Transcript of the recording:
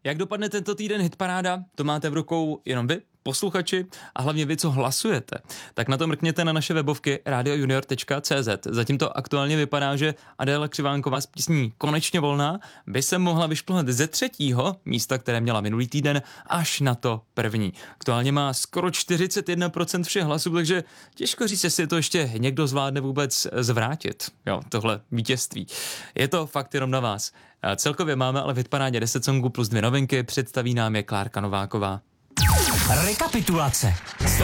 Jak dopadne tento týden hitparáda, to máte v rukou jenom vy, posluchači, a hlavně vy, co hlasujete. Tak na to mrkněte na naše webovky radiojunior.cz. Zatím to aktuálně vypadá, že Adéla Křivánková s písní Konečně volná by se mohla vyšplhat ze 3. místa, které měla minulý týden, až na to 1. Aktuálně má skoro 41% všech hlasů, takže těžko říct, jestli to ještě někdo zvládne vůbec zvrátit. Jo, tohle vítězství. Je to fakt jenom na vás. A celkově máme ale v hitparádě 10 songů plus 2 novinky, představí nám je Klárka Nováková. Rekapitulace.